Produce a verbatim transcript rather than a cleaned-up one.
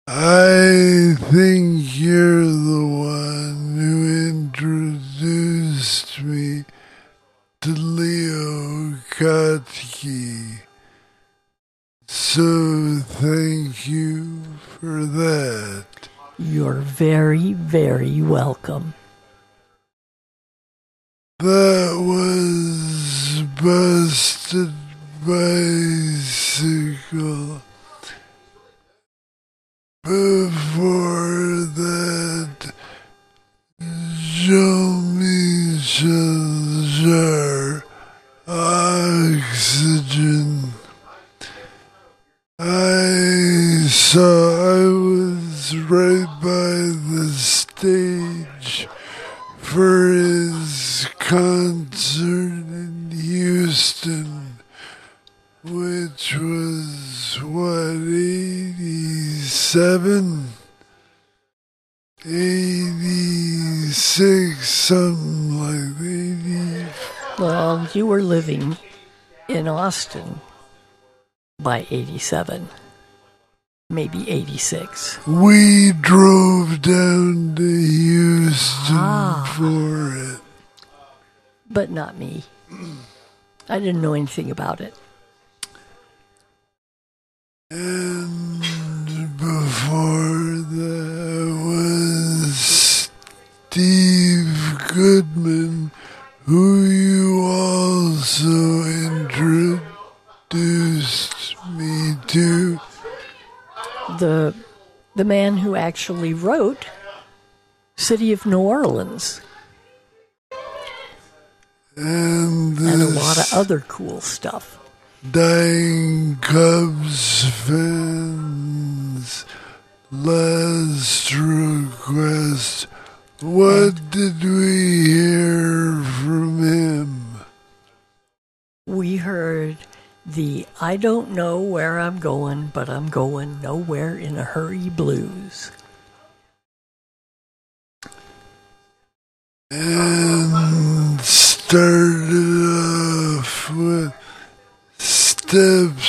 I think you're the one who introduced me to Leo Kottke. So thank you for that. You're very, very welcome. That was Busted Bicycle. Before that, Jean-Michel Jarre, Oxygen. I saw I was right by the stage for his concert in Houston, which was, what, eighty-seven? eighty-six, something like eighty. Well, you were living in Austin by eighty-seven, maybe eighty-six. We drove down to Houston Ah. for it. But not me. I didn't know anything about it. And before that was Steve Goodman, who you also introduced me to. The the man who actually wrote City of New Orleans And, and a lot of other cool stuff. Dying Cubs fans, last request. What did we hear from him? We heard the I don't know where I'm going, but I'm going nowhere in a hurry blues. And started off with Steps